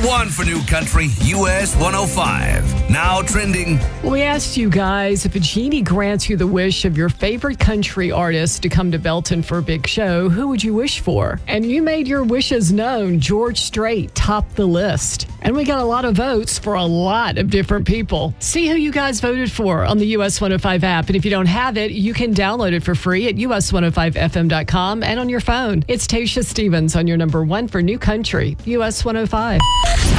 one for New Country, US 105. Now trending. We asked you guys, if a genie grants you the wish of your favorite country artist to come to Belton for a big show, who would you wish for? And you made your wishes known. George Strait topped the list. And we got a lot of votes for a lot of different people. See who you guys voted for on the US 105 app. And if you don't have it, you can download it for free at us105fm.com and on your phone. It's Tasha Stevens on your number one for New Country, US 105.